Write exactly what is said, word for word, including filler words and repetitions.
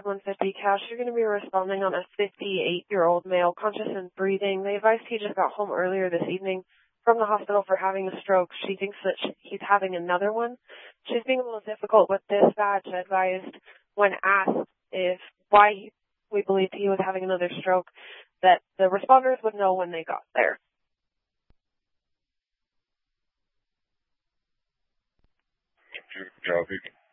one fifty Cash. You're going to be responding on a fifty-eight-year-old male, conscious and breathing. They advised he just got home earlier this evening from the hospital for having a stroke. She thinks that she, he's having another one. She's being a little difficult with dispatch. Advised when asked if why he, we believed he was having another stroke, that the responders would know when they got there. Copy.